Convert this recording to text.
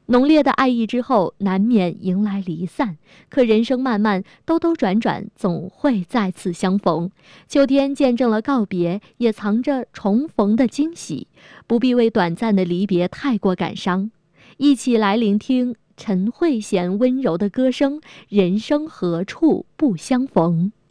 浓烈的爱意之后，难免迎来离散。可人生漫漫，兜兜转转，总会再次相逢。秋天见证了告别，也藏着重逢的惊喜。不必为短暂的离别太过感伤。一起来聆听陈慧娴温柔的歌声，人生何处不相逢。